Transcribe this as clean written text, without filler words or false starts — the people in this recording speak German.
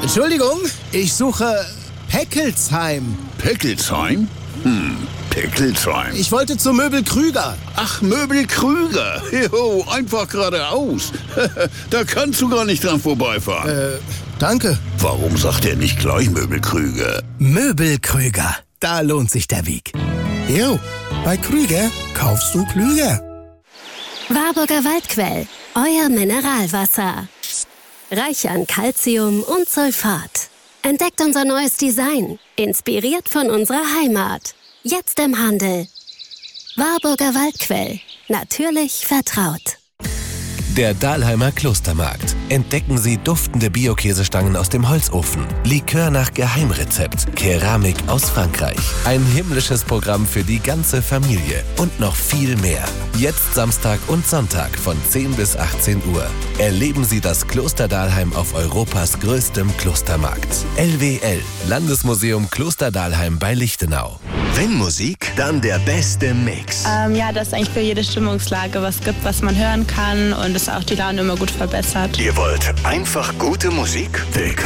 Entschuldigung, ich suche Peckelsheim. Peckelsheim? Peckelsheim. Ich wollte zu Möbel Krüger. Ach, Möbel Krüger. Jo, einfach geradeaus. Da kannst du gar nicht dran vorbeifahren. Danke. Warum sagt er nicht gleich Möbel Krüger? Möbel Krüger. Da lohnt sich der Weg. Jo, bei Krüger kaufst du klüger. Warburger Waldquell, euer Mineralwasser. Reich an Calcium und Sulfat. Entdeckt unser neues Design, inspiriert von unserer Heimat. Jetzt im Handel. Warburger Waldquell, natürlich vertraut. Der Dahlheimer Klostermarkt. Entdecken Sie duftende Bio-Käsestangen aus dem Holzofen, Likör nach Geheimrezept, Keramik aus Frankreich. Ein himmlisches Programm für die ganze Familie und noch viel mehr. Jetzt Samstag und Sonntag von 10 bis 18 Uhr. Erleben Sie das Kloster Dahlheim auf Europas größtem Klostermarkt. LWL, Landesmuseum Kloster Dahlheim bei Lichtenau. Wenn Musik, dann der beste Mix. Dass es eigentlich für jede Stimmungslage was gibt, was man hören kann und es auch die Laune immer gut verbessert. Ihr wollt einfach gute Musik?